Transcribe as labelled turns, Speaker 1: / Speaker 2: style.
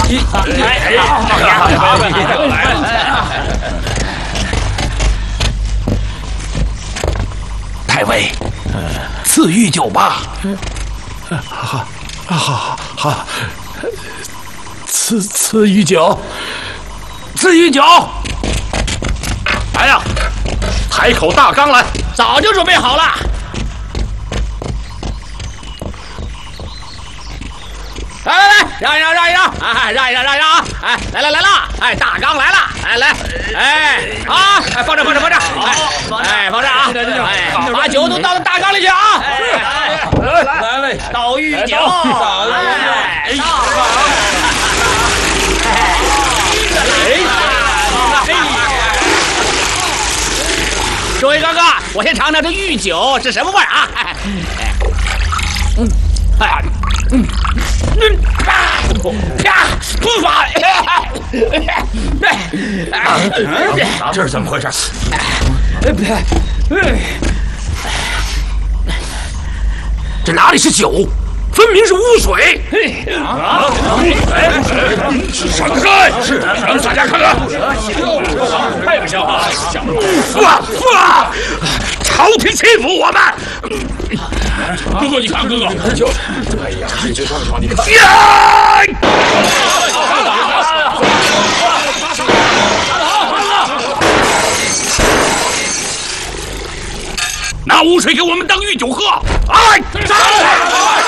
Speaker 1: 太尉，赐御酒吧。
Speaker 2: 好，赐御酒，
Speaker 1: 赐御酒。
Speaker 3: 来呀，抬口大缸来，
Speaker 1: 早就准备好了。来，让一让，哎，让一让啊！哎，来了，哎，大缸来了，来，哎，啊，哎，放这，哎，放这啊！哎，把酒都倒到大缸里去啊！来，倒御酒，诸位哥哥，我先尝尝这御酒是什么味儿啊！
Speaker 3: 这是怎么回事？
Speaker 1: 这哪里是酒，分明是污水！
Speaker 3: 闪开！让大家看看！太不像话了！朝廷欺负我们！哥哥，你看，哥哥，哎呀，这状况，你看。拿污水给我们当御酒喝！哎，